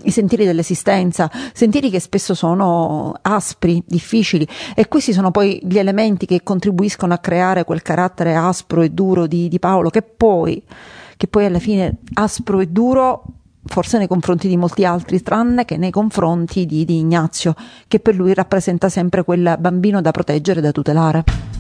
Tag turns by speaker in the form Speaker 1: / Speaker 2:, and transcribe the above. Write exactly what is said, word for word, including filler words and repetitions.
Speaker 1: i sentieri dell'esistenza, sentieri che spesso sono aspri, difficili, e questi sono poi gli elementi che contribuiscono a creare quel carattere aspro e duro di, di Paolo, che poi, che poi alla fine aspro e duro forse nei confronti di molti altri, tranne che nei confronti di, di Ignazio, che per lui rappresenta sempre quel bambino da proteggere e da tutelare.